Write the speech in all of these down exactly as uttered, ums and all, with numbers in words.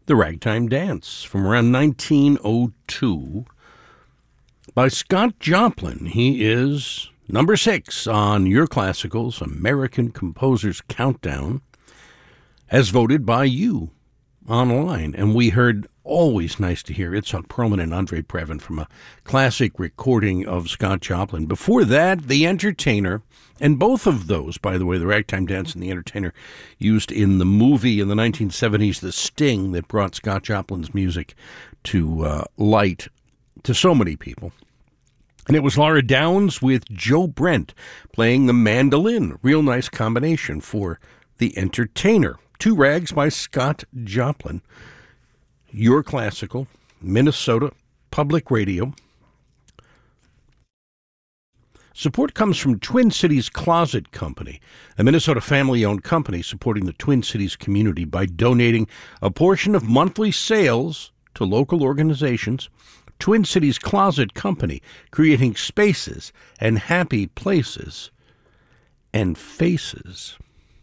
The Ragtime Dance from around nineteen oh two by Scott Joplin. He is number six on Your Classicals American Composers Countdown, as voted by you online. And we heard Always Nice to Hear Itzhak Perlman and Andre Previn from a classic recording of Scott Joplin. Before that, The Entertainer, and both of those, by the way, The Ragtime Dance and The Entertainer, used in the movie in the nineteen seventies, The Sting, that brought Scott Joplin's music to uh, light to so many people. And it was Laura Downs with Joe Brent playing the mandolin. Real nice combination for The Entertainer. Two Rags by Scott Joplin. Your Classical, Minnesota Public Radio. Support comes from Twin Cities Closet Company, a Minnesota family-owned company supporting the Twin Cities community by donating a portion of monthly sales to local organizations. Twin Cities Closet Company, creating spaces and happy places and faces.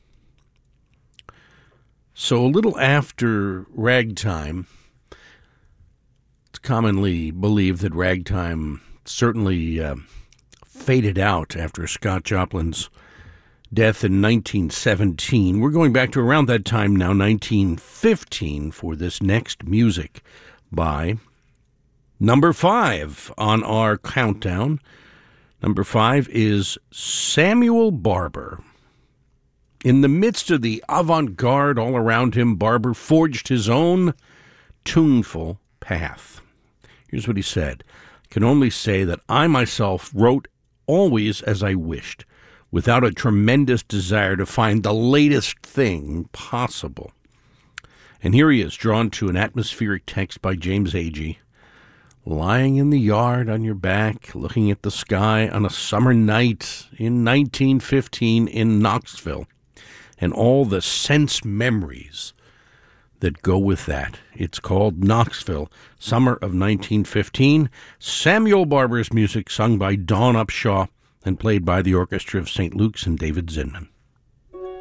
So a little after ragtime, it's commonly believed that ragtime certainly uh, faded out after Scott Joplin's death in nineteen seventeen. We're going back to around that time now, nineteen fifteen, for this next music by number five on our countdown. Number five is Samuel Barber. In the midst of the avant-garde all around him, Barber forged his own tuneful path. Here's what he said. I can only say that I myself wrote always as I wished, without a tremendous desire to find the latest thing possible. And here he is, drawn to an atmospheric text by James Agee. Lying in the yard on your back, looking at the sky on a summer night in nineteen fifteen in Knoxville, and all the sense memories that go with that. It's called Knoxville, summer of nineteen fifteen. Samuel Barber's music sung by Dawn Upshaw and played by the Orchestra of Saint Luke's and David Zinman.